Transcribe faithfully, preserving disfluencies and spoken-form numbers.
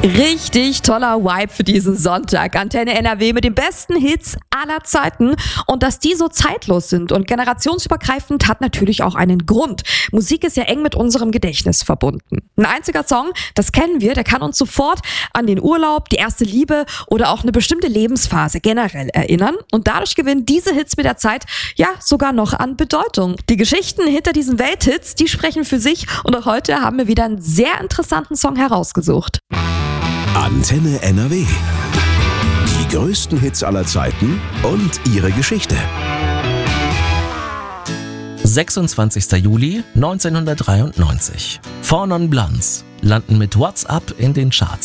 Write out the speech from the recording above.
Richtig toller Vibe für diesen Sonntag. Antenne N R W mit den besten Hits aller Zeiten. Und dass die so zeitlos sind und generationsübergreifend, hat natürlich auch einen Grund. Musik ist ja eng mit unserem Gedächtnis verbunden. Ein einziger Song, das kennen wir, der kann uns sofort an den Urlaub, die erste Liebe oder auch eine bestimmte Lebensphase generell erinnern. Und dadurch gewinnen diese Hits mit der Zeit ja sogar noch an Bedeutung. Die Geschichten hinter diesen Welthits, die sprechen für sich. Und auch heute haben wir wieder einen sehr interessanten Song herausgesucht. Antenne N R W. Die größten Hits aller Zeiten und ihre Geschichte. sechsundzwanzigster Juli neunzehnhundertdreiundneunzig. Four Non Blondes landen mit What's Up in den Charts.